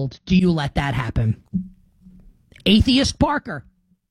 world do you let that happen? Atheist Parker.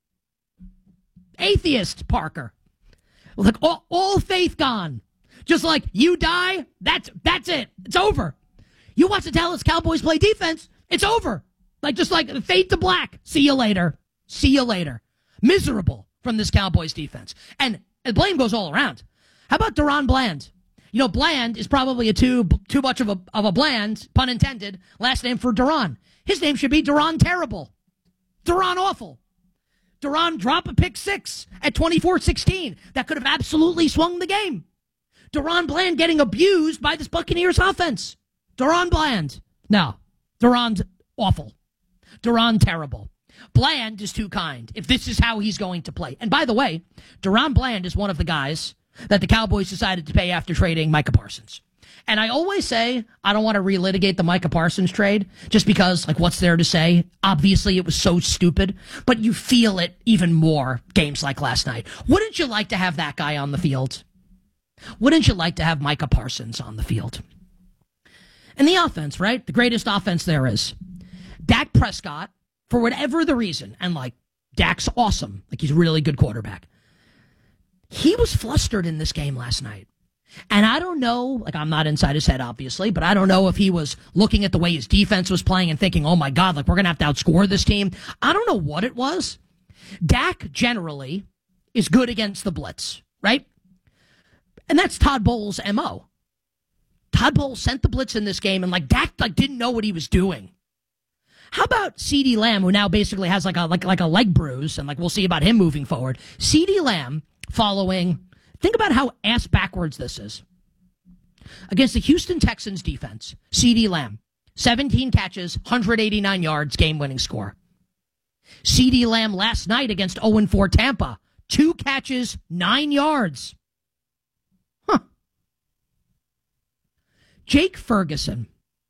Atheist Parker. Like all faith gone. Just like you die, that's it. It's over. You watch the Dallas Cowboys play defense, it's over. Like just like fade to black. See you later. See you later. Miserable from this Cowboys defense. And the blame goes all around. How about Deron Bland? You know, Bland is probably a too much of a Bland, pun intended, last name for Deron. His name should be Deron Terrible. Deron Awful. Deron drop a pick six at 24-16. That could have absolutely swung the game. Deron Bland getting abused by this Buccaneers offense. Deron Bland. No. Deron's awful. Deron Terrible. Bland is too kind if this is how he's going to play. And by the way, Deron Bland is one of the guys that the Cowboys decided to pay after trading Micah Parsons. And I always say I don't want to relitigate the Micah Parsons trade just because, like, what's there to say? Obviously, it was so stupid, but you feel it even more games like last night. Wouldn't you like to have that guy on the field? Wouldn't you like to have Micah Parsons on the field? And the offense, right? The greatest offense there is. Dak Prescott, for whatever the reason, and like, Dak's awesome. Like, he's a really good quarterback. He was flustered in this game last night. And I don't know, like, I'm not inside his head, obviously, but I don't know if he was looking at the way his defense was playing and thinking, oh my God, like, we're going to have to outscore this team. I don't know what it was. Dak generally is good against the blitz, right? And that's Todd Bowles' MO. Todd Bowles sent the blitz in this game, and like Dak didn't know what he was doing. How about CeeDee Lamb, who now basically has like a leg bruise, and like we'll see about him moving forward. CeeDee Lamb following. Think about how ass backwards this is. Against the Houston Texans defense, CeeDee Lamb, 17 catches, 189 yards, game-winning score. CeeDee Lamb last night against 0-4 Tampa, 2 catches, 9 yards. Huh. Jake Ferguson.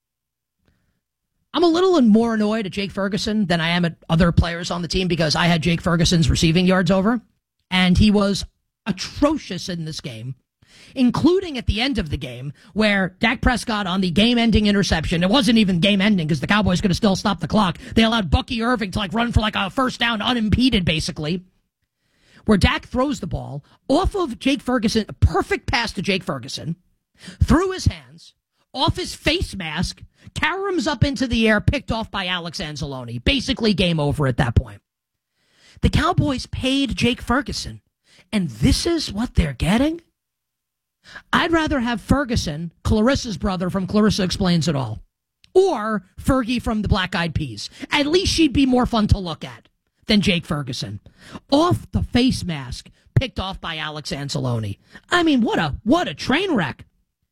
I'm a little more annoyed at Jake Ferguson than I am at other players on the team because I had Jake Ferguson's receiving yards over, and he was atrocious in this game, including at the end of the game where Dak Prescott on the game-ending interception, it wasn't even game-ending because the Cowboys could have still stopped the clock. They allowed Bucky Irving to like run for like a first down unimpeded, basically, where Dak throws the ball off of Jake Ferguson, a perfect pass to Jake Ferguson, through his hands, off his face mask, caroms up into the air, picked off by Alex Anzalone. Basically game over at that point. The Cowboys paid Jake Ferguson. And this is what they're getting? I'd rather have Ferguson, Clarissa's brother from Clarissa Explains It All, or Fergie from the Black Eyed Peas. At least she'd be more fun to look at than Jake Ferguson. Off the face mask, picked off by Alex Anzalone. I mean, what a train wreck.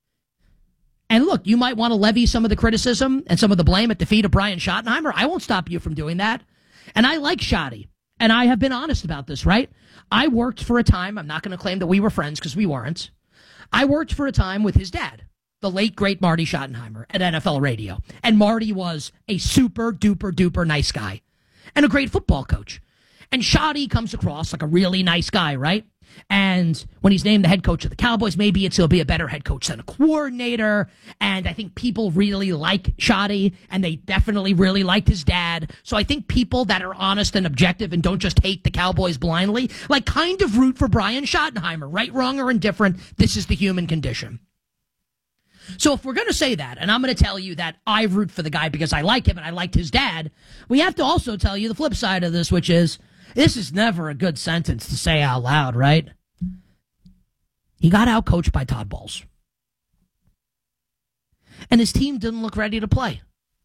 And look, you might want to levy some of the criticism and some of the blame at the feet of Brian Schottenheimer. I won't stop you from doing that. And I like Schotty. And I have been honest about this, right? I worked for a time, I'm not going to claim that we were friends because we weren't. I worked for a time with his dad, the late, great Marty Schottenheimer at NFL Radio. And Marty was a super duper duper nice guy and a great football coach. And Schotty comes across like a really nice guy, right? And when he's named the head coach of the Cowboys, maybe he'll be a better head coach than a coordinator. And I think people really like Schotty, and they definitely really liked his dad. So I think people that are honest and objective and don't just hate the Cowboys blindly, like kind of root for Brian Schottenheimer, right, wrong, or indifferent. This is the human condition. So if we're going to say that, and I'm going to tell you that I root for the guy because I like him and I liked his dad, we have to also tell you the flip side of this, which is, this is never a good sentence to say out loud, right? He got outcoached by Todd Bowles. And his team didn't look ready to play.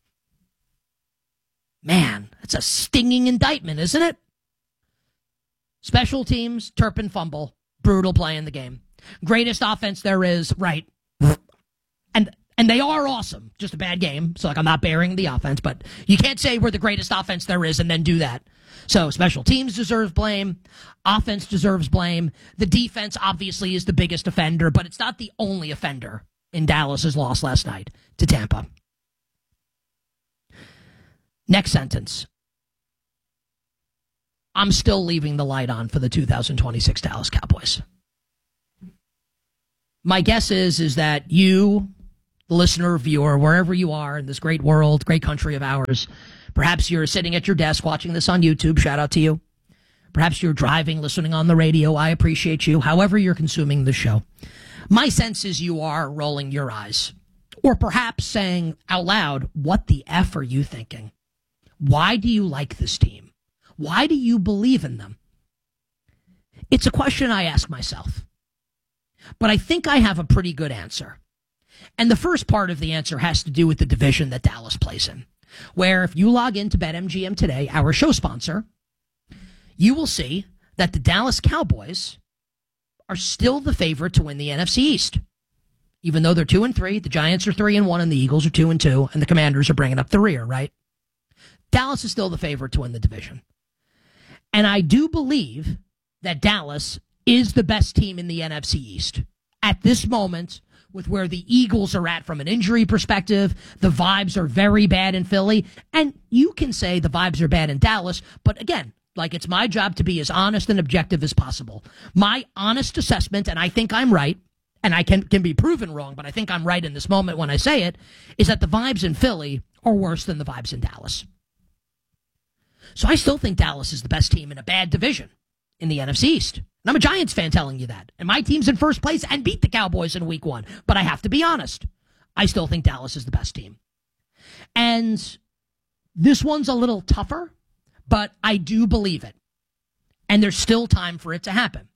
Man, that's a stinging indictment, isn't it? Special teams, Turpin fumble, brutal play in the game. Greatest offense there is, right. And they are awesome. Just a bad game. So, like, I'm not bearing the offense, but you can't say we're the greatest offense there is and then do that. So, special teams deserves blame. Offense deserves blame. The defense, obviously, is the biggest offender, but it's not the only offender in Dallas's loss last night to Tampa. Next sentence. I'm still leaving the light on for the 2026 Dallas Cowboys. My guess is that you the listener, viewer, wherever you are in this great world, great country of ours. Perhaps you're sitting at your desk watching this on YouTube. Shout out to you. Perhaps you're driving, listening on the radio. I appreciate you. However you're consuming the show. My sense is you are rolling your eyes. Or perhaps saying out loud, what the F are you thinking? Why do you like this team? Why do you believe in them? It's a question I ask myself. But I think I have a pretty good answer. And the first part of the answer has to do with the division that Dallas plays in. Where if you log into BetMGM today, our show sponsor, you will see that the Dallas Cowboys are still the favorite to win the NFC East. Even though they're 2-3, the Giants are 3-1, and the Eagles are 2-2, and the Commanders are bringing up the rear, right? Dallas is still the favorite to win the division. And I do believe that Dallas is the best team in the NFC East. At this moment, with where the Eagles are at from an injury perspective, the vibes are very bad in Philly. And you can say the vibes are bad in Dallas, but again, like it's my job to be as honest and objective as possible. My honest assessment, and I think I'm right, and I can be proven wrong, but I think I'm right in this moment when I say it, is that the vibes in Philly are worse than the vibes in Dallas. So I still think Dallas is the best team in a bad division in the NFC East. And I'm a Giants fan telling you that. And my team's in first place and beat the Cowboys in week 1. But I have to be honest. I still think Dallas is the best team. And this one's a little tougher, but I do believe it. And there's still time for it to happen.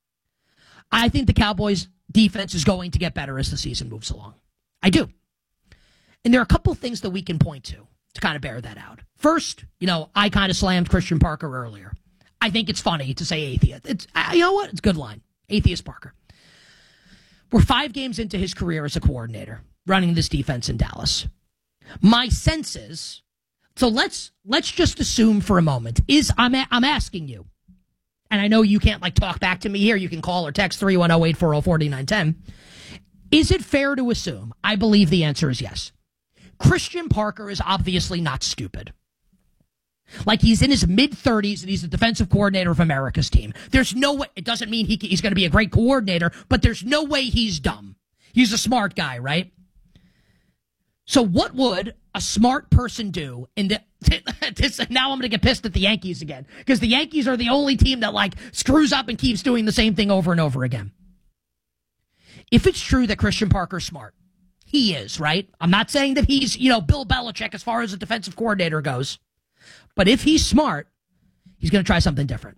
I think the Cowboys' defense is going to get better as the season moves along. I do. And there are a couple things that we can point to kind of bear that out. First, I kind of slammed Christian Parker earlier. I think it's funny to say atheist. It's, you know what? It's a good line. Atheist Parker. We're 5 games into his career as a coordinator, running this defense in Dallas. My sense is, so let's just assume for a moment, I'm asking you, and I know you can't talk back to me here. You can call or text 310-840-4910. Is it fair to assume? I believe the answer is yes. Christian Parker is obviously not stupid. He's in his mid-30s and he's the defensive coordinator of America's team. There's no way, it doesn't mean he's going to be a great coordinator, but there's no way he's dumb. He's a smart guy, right? So what would a smart person do now I'm going to get pissed at the Yankees again, because the Yankees are the only team that screws up and keeps doing the same thing over and over again. If it's true that Christian Parker's smart, he is, right? I'm not saying that he's, Bill Belichick as far as a defensive coordinator goes. But if he's smart, he's going to try something different.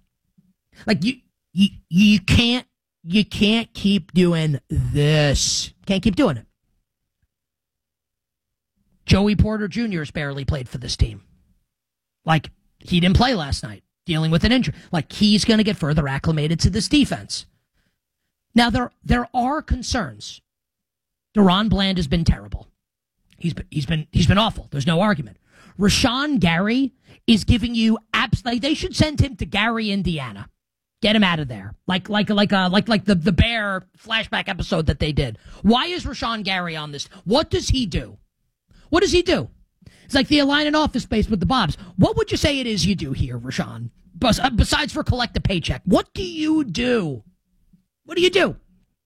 You can't keep doing this. Can't keep doing it. Joey Porter Jr. has barely played for this team. He didn't play last night, dealing with an injury. He's going to get further acclimated to this defense. Now, there are concerns. Deron Bland has been terrible. He's been awful. There's no argument. Rashawn Gary is giving you they should send him to Gary, Indiana. Get him out of there. Like the Bear flashback episode that they did. Why is Rashawn Gary on this? What does he do? What does he do? It's like the Align Office Space with the Bobs. What would you say it is you do here, Rashawn? Besides for collect a paycheck, what do you do? What do you do?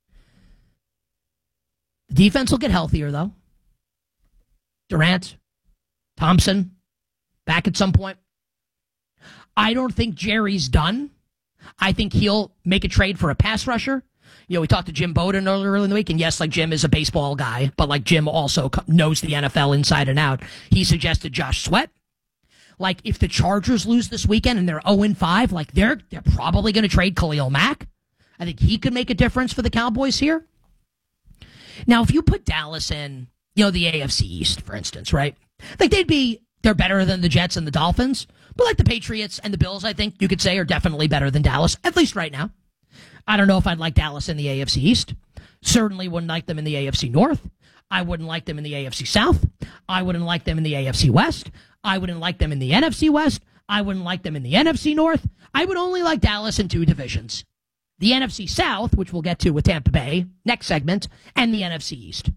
The defense will get healthier, though. Durant, Thompson, back at some point. I don't think Jerry's done. I think he'll make a trade for a pass rusher. We talked to Jim Bowden earlier in the week, and yes, Jim is a baseball guy, but Jim also knows the NFL inside and out. He suggested Josh Sweat. If the Chargers lose this weekend and they're 0-5, they're probably going to trade Khalil Mack. I think he could make a difference for the Cowboys here. Now, if you put Dallas in, the AFC East, for instance, right? They're better than the Jets and the Dolphins, but the Patriots and the Bills, I think you could say, are definitely better than Dallas, at least right now. I don't know if I'd like Dallas in the AFC East. Certainly wouldn't like them in the AFC North. I wouldn't like them in the AFC South. I wouldn't like them in the AFC West. I wouldn't like them in the NFC West. I wouldn't like them in the NFC North. I would only like Dallas in 2 divisions. The NFC South, which we'll get to with Tampa Bay, next segment, and the NFC East.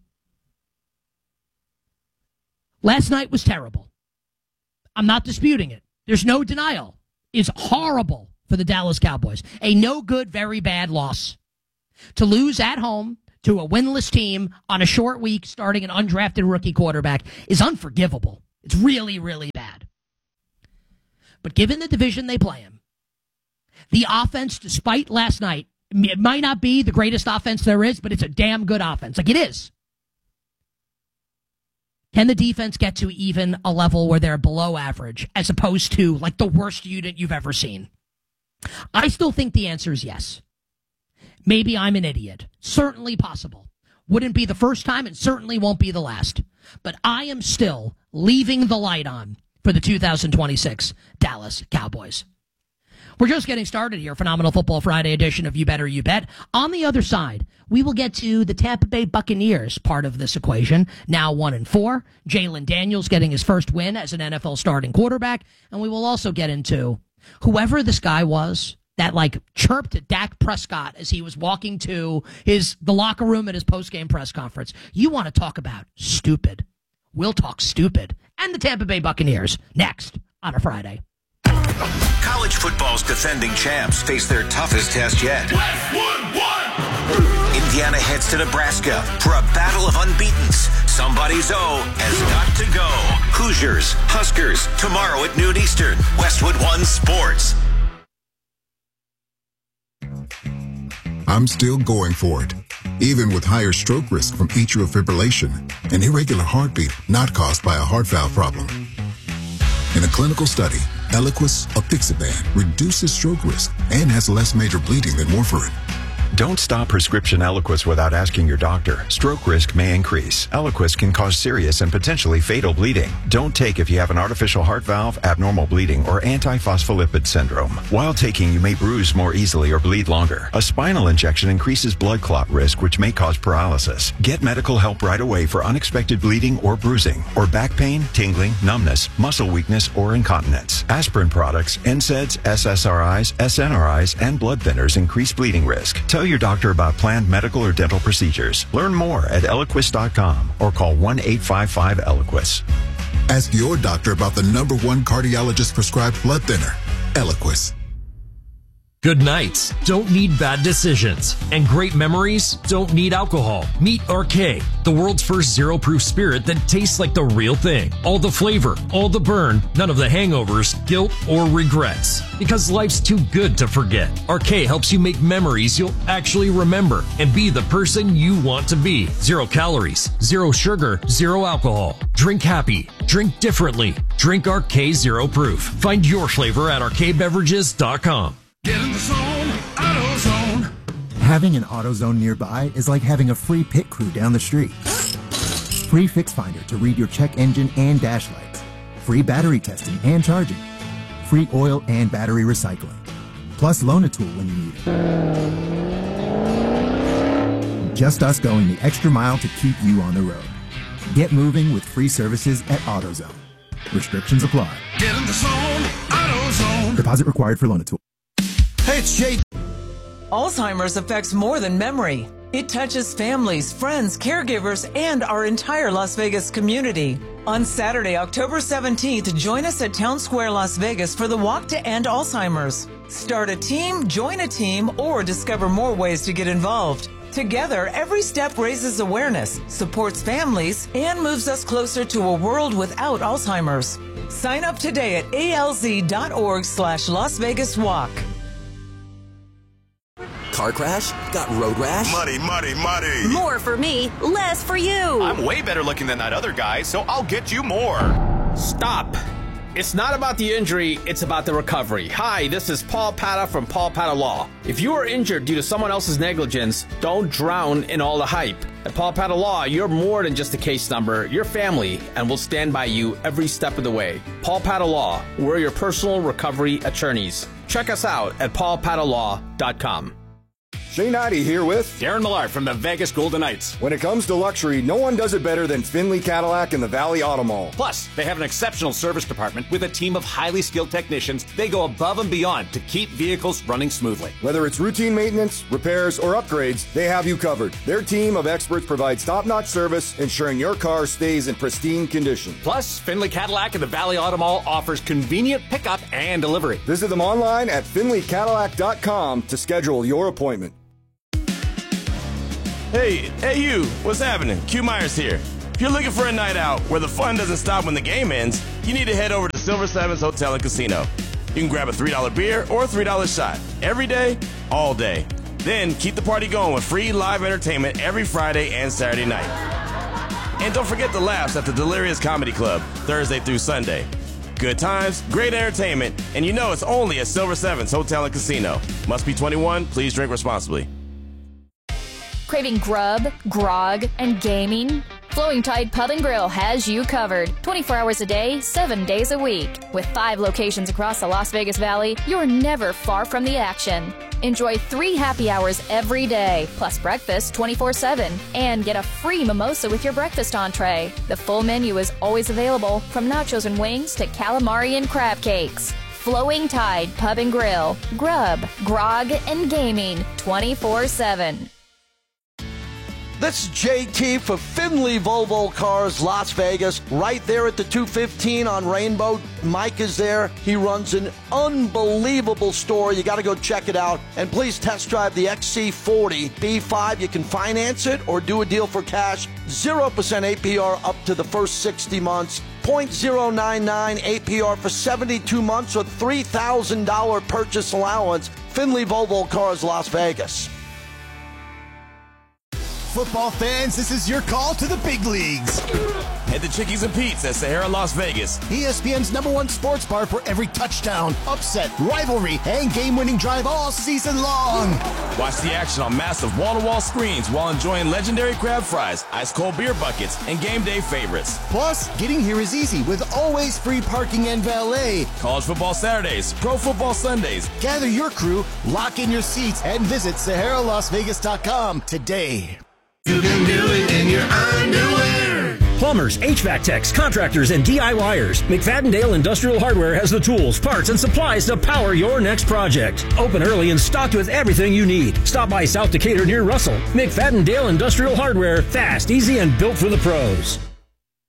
Last night was terrible. I'm not disputing it. There's no denial. It's horrible for the Dallas Cowboys. A no good, very bad loss. To lose at home to a winless team on a short week starting an undrafted rookie quarterback is unforgivable. It's really, really bad. But given the division they play in, the offense, despite last night, it might not be the greatest offense there is, but it's a damn good offense. Like, it is. Can the defense get to even a level where they're below average as opposed to like the worst unit you've ever seen? I still think the answer is yes. Maybe I'm an idiot. Certainly possible. Wouldn't be the first time and certainly won't be the last. But I am still leaving the light on for the 2026 Dallas Cowboys. We're just getting started here. Phenomenal Football Friday edition of You Better You Bet. On the other side, we will get to the Tampa Bay Buccaneers part of this equation. Now 1-4. Jalen Daniels getting his first win as an NFL starting quarterback. And we will also get into whoever this guy was that like chirped at Dak Prescott as he was walking to the locker room at his post-game press conference. You want to talk about stupid. We'll talk stupid. And the Tampa Bay Buccaneers next on a Friday. College football's defending champs face their toughest test yet. Indiana heads to Nebraska for a battle of unbeatens. Somebody's O has got to go. Hoosiers, Huskers, tomorrow at noon Eastern. Westwood One Sports. I'm still going for it, even with higher stroke risk from atrial fibrillation, an irregular heartbeat not caused by a heart valve problem. In a clinical study, Eliquis apixaban reduces stroke risk and has less major bleeding than warfarin. Don't stop prescription Eliquis without asking your doctor. Stroke risk may increase. Eliquis can cause serious and potentially fatal bleeding. Don't take if you have an artificial heart valve, abnormal bleeding, or antiphospholipid syndrome. While taking, you may bruise more easily or bleed longer. A spinal injection increases blood clot risk, which may cause paralysis. Get medical help right away for unexpected bleeding or bruising, or back pain, tingling, numbness, muscle weakness, or incontinence. Aspirin products, NSAIDs, SSRIs, SNRIs, and blood thinners increase bleeding risk. Tell your doctor about planned medical or dental procedures. Learn more at Eliquis.com or call 1-855-ELIQUIS. Ask your doctor about the #1 cardiologist prescribed blood thinner, Eliquis. Good nights don't need bad decisions, and great memories don't need alcohol. Meet RK, the world's first zero-proof spirit that tastes like the real thing. All the flavor, all the burn, none of the hangovers, guilt, or regrets. Because life's too good to forget. RK helps you make memories you'll actually remember and be the person you want to be. 0 calories, 0 sugar, 0 alcohol. Drink happy. Drink differently. Drink RK Zero Proof. Find your flavor at rkbeverages.com. Get in the zone, AutoZone. Having an AutoZone nearby is like having a free pit crew down the street. Free Fix Finder to read your check engine and dash lights. Free battery testing and charging. Free oil and battery recycling. Plus Loan-A-Tool when you need it. Just us going the extra mile to keep you on the road. Get moving with free services at AutoZone. Restrictions apply. Get in the zone, AutoZone. Deposit required for Loan-A-Tool. Hey, it's Jay. Alzheimer's affects more than memory. It touches families, friends, caregivers, and our entire Las Vegas community. On Saturday, October 17th, join us at Town Square, Las Vegas for the Walk to End Alzheimer's. Start a team, join a team, or discover more ways to get involved. Together, every step raises awareness, supports families, and moves us closer to a world without Alzheimer's. Sign up today at alz.org/Las Vegas Walk. Car crash? Got road rash? Muddy. More for me, less for you. I'm way better looking than that other guy, so I'll get you more. Stop. It's not about the injury, it's about the recovery. Hi, this is Paul Pata from Paul Pata Law. If you are injured due to someone else's negligence, don't drown in all the hype. At Paul Pata Law, you're more than just a case number. You're family, and we'll stand by you every step of the way. Paul Pata Law, we're your personal recovery attorneys. Check us out at paulpatalaw.com. Shane Ivey here with Darren Millard from the Vegas Golden Knights. When it comes to luxury, no one does it better than Finley Cadillac and the Valley Auto Mall. Plus, they have an exceptional service department with a team of highly skilled technicians. They go above and beyond to keep vehicles running smoothly. Whether it's routine maintenance, repairs, or upgrades, they have you covered. Their team of experts provides top-notch service, ensuring your car stays in pristine condition. Plus, Finley Cadillac and the Valley Auto Mall offers convenient pickup and delivery. Visit them online at finleycadillac.com to schedule your appointment. Hey you, what's happening? Q Myers here. If you're looking for a night out where the fun doesn't stop when the game ends, you need to head over to Silver Sevens Hotel and Casino. You can grab a $3 beer or a $3 shot every day, all day. Then keep the party going with free live entertainment every Friday and Saturday night. And don't forget the laughs at the Delirious Comedy Club, Thursday through Sunday. Good times, great entertainment, and you know it's only at Silver Sevens Hotel and Casino. Must be 21, please drink responsibly. Craving grub, grog, and gaming? Flowing Tide Pub & Grill has you covered 24 hours a day, 7 days a week. With 5 locations across the Las Vegas Valley, you're never far from the action. Enjoy 3 happy hours every day, plus breakfast 24/7, and get a free mimosa with your breakfast entree. The full menu is always available, from nachos and wings to calamari and crab cakes. Flowing Tide Pub & Grill. Grub, grog, and gaming 24/7. This is JT for Finley Volvo Cars, Las Vegas, right there at the 215 on Rainbow. Mike is there. He runs an unbelievable store. You got to go check it out. And please test drive the XC40 B5. You can finance it or do a deal for cash. 0% APR up to the first 60 months. 0.099 APR for 72 months with $3,000 purchase allowance. Finley Volvo Cars, Las Vegas. Football fans, this is your call to the big leagues. Head to Chickies and Pete's at Sahara, Las Vegas. ESPN's #1 sports bar for every touchdown, upset, rivalry, and game-winning drive all season long. Watch the action on massive wall-to-wall screens while enjoying legendary crab fries, ice-cold beer buckets, and game day favorites. Plus, getting here is easy with always free parking and valet. College football Saturdays, pro football Sundays. Gather your crew, lock in your seats, and visit SaharaLasVegas.com today. You can do it in your underwear. Plumbers, HVAC techs, contractors, and DIYers. McFadden-Dale Industrial Hardware has the tools, parts, and supplies to power your next project. Open early and stocked with everything you need. Stop by South Decatur near Russell. McFadden-Dale Industrial Hardware. Fast, easy, and built for the pros.